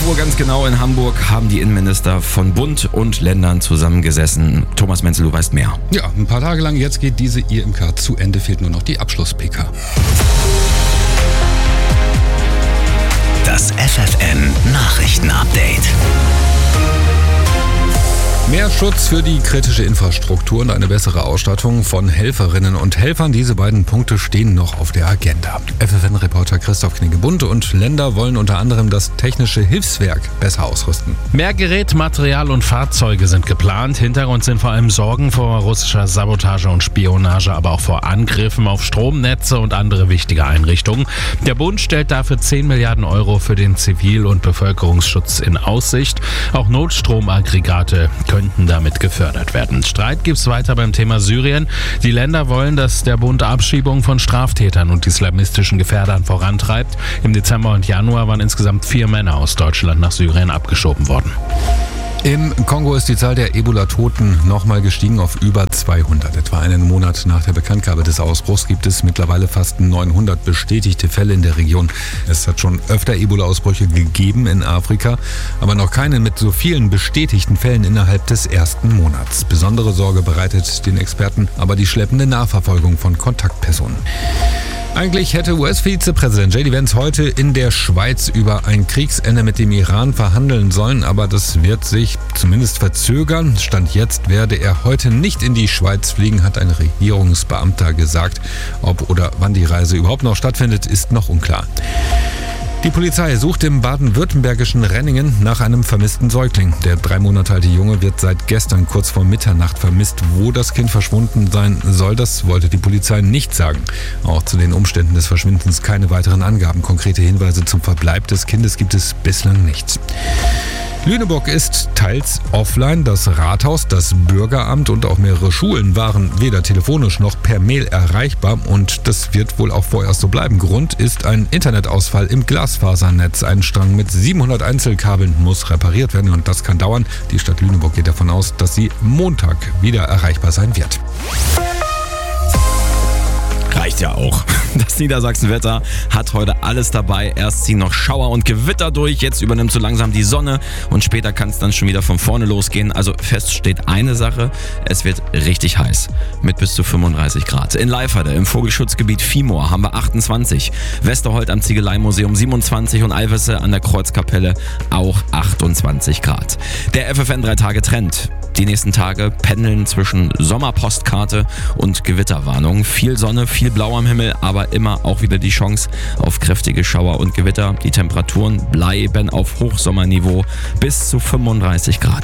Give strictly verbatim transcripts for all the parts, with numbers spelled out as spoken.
Uhr ganz genau in Hamburg haben die Innenminister von Bund und Ländern zusammengesessen. Thomas Menzel, du weißt mehr. Ja, ein paar Tage lang. Jetzt geht diese I M K zu Ende. Fehlt nur noch die Abschluss-P K. Das F F N-Nachrichten-Update. Mehr Schutz für die kritische Infrastruktur und eine bessere Ausstattung von Helferinnen und Helfern. Diese beiden Punkte stehen noch auf der Agenda. F F N-Reporter Christoph Knigge. Bund und Länder wollen unter anderem das technische Hilfswerk besser ausrüsten. Mehr Gerät, Material und Fahrzeuge sind geplant. Hintergrund sind vor allem Sorgen vor russischer Sabotage und Spionage, aber auch vor Angriffen auf Stromnetze und andere wichtige Einrichtungen. Der Bund stellt dafür zehn Milliarden Euro für den Zivil- und Bevölkerungsschutz in Aussicht. Auch Notstromaggregate können könnten damit gefördert werden. Streit gibt es weiter beim Thema Syrien. Die Länder wollen, dass der Bund Abschiebungen von Straftätern und islamistischen Gefährdern vorantreibt. Im Dezember und Januar waren insgesamt vier Männer aus Deutschland nach Syrien abgeschoben worden. Im Kongo ist die Zahl der Ebola-Toten nochmal gestiegen auf über zweihundert. Etwa einen Monat nach der Bekanntgabe des Ausbruchs gibt es mittlerweile fast neunhundert bestätigte Fälle in der Region. Es hat schon öfter Ebola-Ausbrüche gegeben in Afrika, aber noch keinen mit so vielen bestätigten Fällen innerhalb des ersten Monats. Besondere Sorge bereitet den Experten aber die schleppende Nachverfolgung von Kontaktpersonen. Eigentlich hätte U S-Vizepräsident J D Vance heute in der Schweiz über ein Kriegsende mit dem Iran verhandeln sollen, aber das wird sich zumindest verzögern. Stand jetzt werde er heute nicht in die Schweiz fliegen, hat ein Regierungsbeamter gesagt. Ob oder wann die Reise überhaupt noch stattfindet, ist noch unklar. Die Polizei sucht im baden-württembergischen Renningen nach einem vermissten Säugling. Der drei Monate alte Junge wird seit gestern kurz vor Mitternacht vermisst. Wo das Kind verschwunden sein soll, das wollte die Polizei nicht sagen. Auch zu den Umständen des Verschwindens keine weiteren Angaben. Konkrete Hinweise zum Verbleib des Kindes gibt es bislang nicht. Lüneburg ist teils offline. Das Rathaus, das Bürgeramt und auch mehrere Schulen waren weder telefonisch noch per Mail erreichbar und das wird wohl auch vorerst so bleiben. Grund ist ein Internetausfall im Glasfasernetz. Ein Strang mit siebenhundert Einzelkabeln muss repariert werden und das kann dauern. Die Stadt Lüneburg geht davon aus, dass sie Montag wieder erreichbar sein wird. Reicht ja auch. Das Niedersachsenwetter hat heute alles dabei. Erst ziehen noch Schauer und Gewitter durch, jetzt übernimmt so langsam die Sonne und später kann es dann schon wieder von vorne losgehen. Also fest steht eine Sache, es wird richtig heiß mit bis zu fünfunddreißig Grad. In Leiferde im Vogelschutzgebiet Viehmoor haben wir achtundzwanzig, Westerholt am Ziegeleimuseum siebenundzwanzig und Alvese an der Kreuzkapelle auch achtundzwanzig Grad. Der F F N drei Tage Trend. Die nächsten Tage pendeln zwischen Sommerpostkarte und Gewitterwarnung. Viel Sonne, viel Blau am Himmel, aber immer auch wieder die Chance auf kräftige Schauer und Gewitter. Die Temperaturen bleiben auf Hochsommerniveau bis zu fünfunddreißig Grad.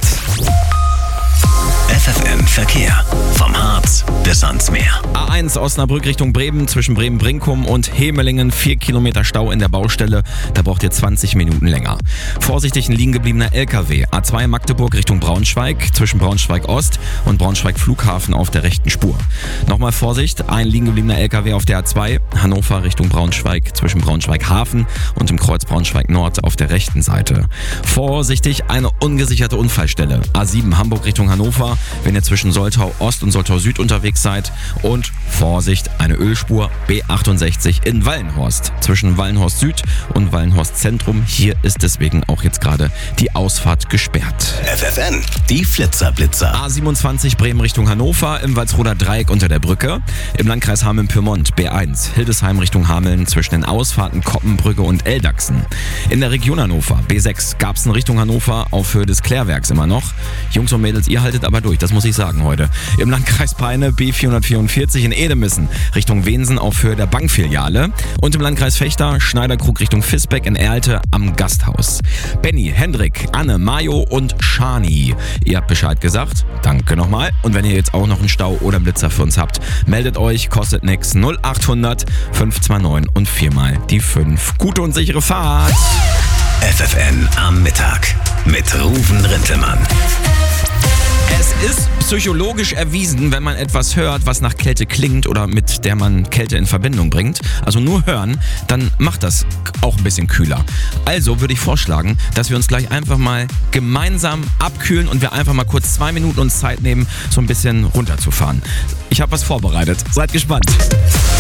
F F N-Verkehr. Vom Harz bis ans Meer. A eins Osnabrück Richtung Bremen, zwischen Bremen-Brinkum und Hemelingen. Vier Kilometer Stau in der Baustelle. Da braucht ihr zwanzig Minuten länger. Vorsichtig ein liegen gebliebener L K W. A zwei Magdeburg Richtung Braunschweig, zwischen Braunschweig-Ost und Braunschweig-Flughafen auf der rechten Spur. Nochmal Vorsicht, ein liegen gebliebener L K W auf der A zwei. Hannover Richtung Braunschweig, zwischen Braunschweig-Hafen und dem Kreuz Braunschweig-Nord auf der rechten Seite. Vorsichtig, eine ungesicherte Unfallstelle. A sieben Hamburg Richtung Hannover, wenn ihr zwischen Soltau Ost und Soltau Süd unterwegs seid. Und Vorsicht, eine Ölspur B achtundsechzig in Wallenhorst, zwischen Wallenhorst Süd und Wallenhorst Zentrum. Hier ist deswegen auch jetzt gerade die Ausfahrt gesperrt. F F N, die Flitzer-Blitzer. A siebenundzwanzig Bremen Richtung Hannover, im Walsroder Dreieck unter der Brücke. Im Landkreis Hameln-Pyrmont B eins, Hildesheim Richtung Hameln, zwischen den Ausfahrten Koppenbrücke und Eldachsen. In der Region Hannover B sechs, Garbsen Richtung Hannover, auf Höhe des Klärwerks immer noch. Jungs und Mädels, ihr haltet aber durch, das muss ich sagen heute. Im Landkreis Peine B vierhundertvierundvierzig in Edemissen Richtung Wensen auf Höhe der Bankfiliale. Und im Landkreis Fechter Schneiderkrug Richtung Visbeck in Erlte am Gasthaus. Benny, Hendrik, Anne, Majo und Shani. Ihr habt Bescheid gesagt. Danke nochmal. Und wenn ihr jetzt auch noch einen Stau oder einen Blitzer für uns habt, meldet euch, kostet nix. null achthundert fünf zwei neun und viermal die fünf. Gute und sichere Fahrt. F F N am Mittag mit Ruven Rintelmann. Es ist psychologisch erwiesen, wenn man etwas hört, was nach Kälte klingt oder mit der man Kälte in Verbindung bringt, also nur hören, dann macht das auch ein bisschen kühler. Also würde ich vorschlagen, dass wir uns gleich einfach mal gemeinsam abkühlen und wir einfach mal kurz zwei Minuten uns Zeit nehmen, so ein bisschen runterzufahren. Ich habe was vorbereitet. Seid gespannt.